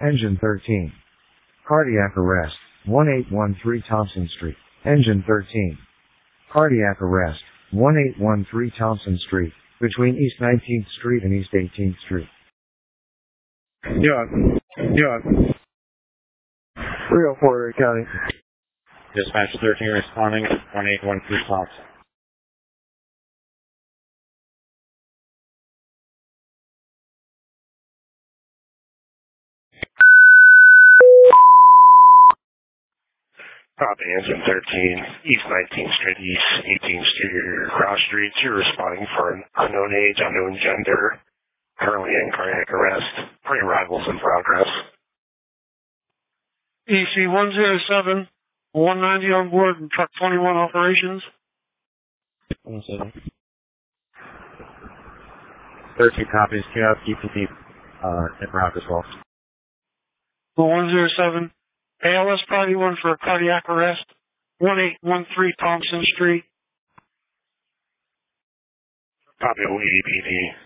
Engine 13. Cardiac arrest. 1813 Thompson Street. Engine 13. Cardiac arrest. 1813 Thompson Street, between East 19th Street and East 18th Street. Yeah. 304 County. Dispatch 13 responding, 1813 Thompson. Copy, Engine 13, East 19th Street, East 18th Street, cross streets. You're responding for an unknown age, unknown gender, currently in cardiac arrest. Pre-arrivals in progress. EC 107, 190 on board and truck 21 operations. 107. 13 copies, queue up, EPT, in route as well. 107. ALS Party 1 for a cardiac arrest, 1813 Thompson Street. Copy, EPT.